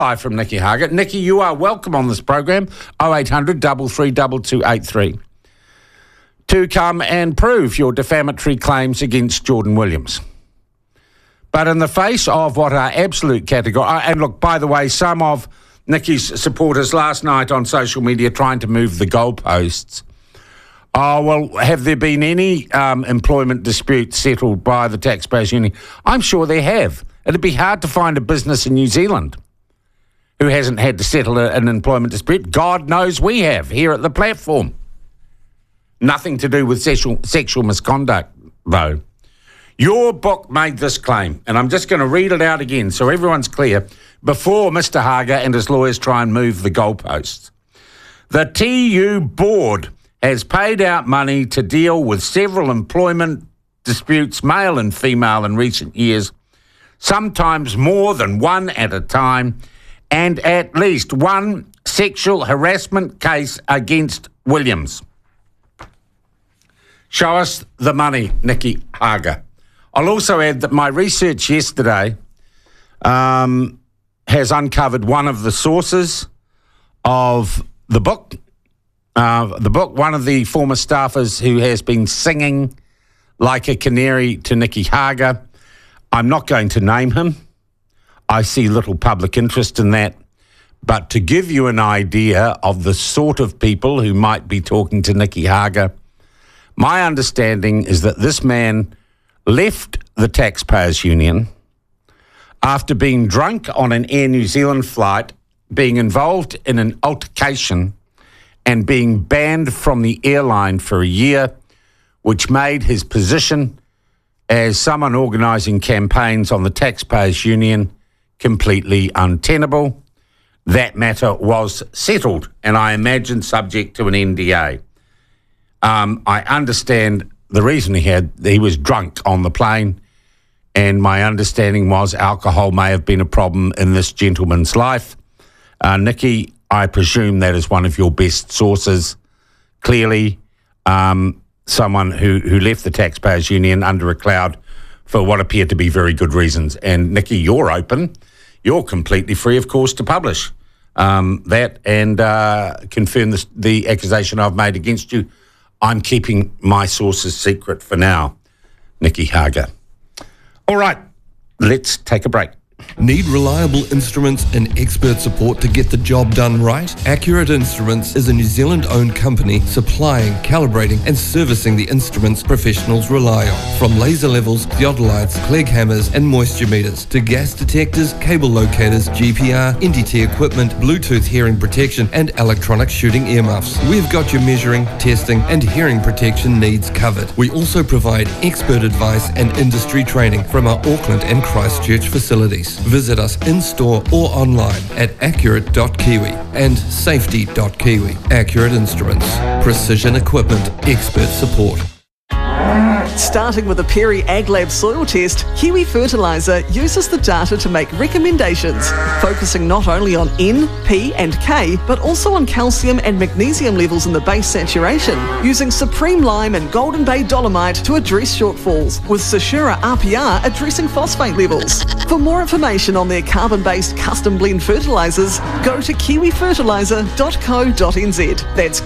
Hi from Nicky Hager. Nicky, you are welcome on this program, 0800 332 to come and prove your defamatory claims against Jordan Williams. But in the face of what are absolute category, and look, by the way, some of Nicky's supporters last night on social media trying to move the goalposts. Oh, well, have there been any employment disputes settled by the Taxpayers Union? I'm sure there have. It'd be hard to find a business in New Zealand who hasn't had to settle an employment dispute. God knows we have here at the platform. Nothing to do with sexual misconduct, though. Your book made this claim, and I'm just going to read it out again so everyone's clear before Mr. Hager and his lawyers try and move the goalposts. The TU board has paid out money to deal with several employment disputes, male and female, in recent years, sometimes more than one at a time, and at least one sexual harassment case against Williams. Show us the money, Nicky Hager. I'll also add that my research yesterday has uncovered one of the sources of the book. One of the former staffers who has been singing like a canary to Nicky Hager. I'm not going to name him. I see little public interest in that. But to give you an idea of the sort of people who might be talking to Nicky Hager, my understanding is that this man left the Taxpayers Union after being drunk on an Air New Zealand flight, being involved in an altercation and being banned from the airline for a year, which made his position as someone organising campaigns on the Taxpayers Union completely untenable. That matter was settled, and I imagine subject to an NDA. I understand the reason he was drunk on the plane, and my understanding was alcohol may have been a problem in this gentleman's life. Nicky, I presume that is one of your best sources. Clearly, someone who left the Taxpayers Union under a cloud for what appeared to be very good reasons. And Nicky, you're open. You're completely free, of course, to publish that and confirm the accusation I've made against you. I'm keeping my sources secret for now, Nicky Hager. All right, let's take a break. Need reliable instruments and expert support to get the job done right? Accurate Instruments is a New Zealand-owned company supplying, calibrating and servicing the instruments professionals rely on. From laser levels, theodolites, Clegg hammers and moisture meters to gas detectors, cable locators, GPR, NDT equipment, Bluetooth hearing protection and electronic shooting earmuffs. We've got your measuring, testing and hearing protection needs covered. We also provide expert advice and industry training from our Auckland and Christchurch facilities. Visit us in-store or online at accurate.kiwi and safety.kiwi. Accurate Instruments. Precision equipment. Expert support. Starting with a Perry AgLab soil test, Kiwi Fertiliser uses the data to make recommendations, focusing not only on N, P and K, but also on calcium and magnesium levels in the base saturation, using Supreme Lime and Golden Bay Dolomite to address shortfalls, with Sashura RPR addressing phosphate levels. For more information on their carbon-based custom blend fertilisers, go to kiwifertiliser.co.nz. That's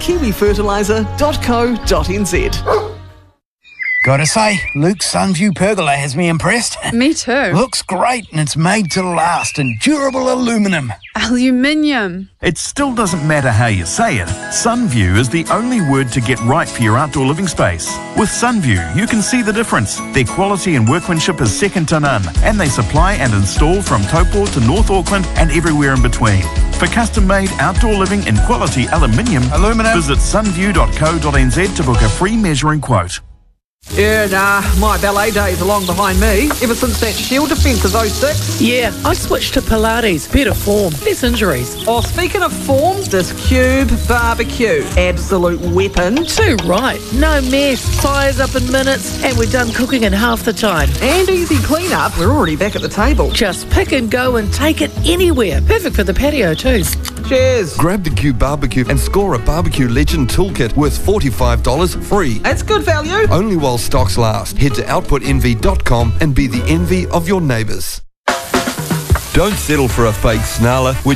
kiwifertiliser.co.nz. Gotta say, Luke's Sunview pergola has me impressed. Me too. Looks great and it's made to last in durable aluminium. Aluminium. It still doesn't matter how you say it. Sunview is the only word to get right for your outdoor living space. With Sunview, you can see the difference. Their quality and workmanship is second to none, and they supply and install from Taupo to North Auckland and everywhere in between. For custom-made outdoor living in quality aluminium, visit sunview.co.nz to book a free measuring quote. Yeah, nah, my ballet days are long behind me. Ever since that Shield defence of 06. Yeah, I switched to Pilates. Better form, less injuries. Oh, speaking of form, this Cube Barbecue. Absolute weapon. Too right. No mess. Fires up in minutes, and we're done cooking in half the time. And easy clean-up. We're already back at the table. Just pick and go and take it anywhere. Perfect for the patio too. Cheers. Grab the Cube Barbecue and score a Barbecue Legend Toolkit worth $45 free. That's good value. Only while stocks last. Head to outputenvy.com and be the envy of your neighbours. Don't settle for a fake snarler.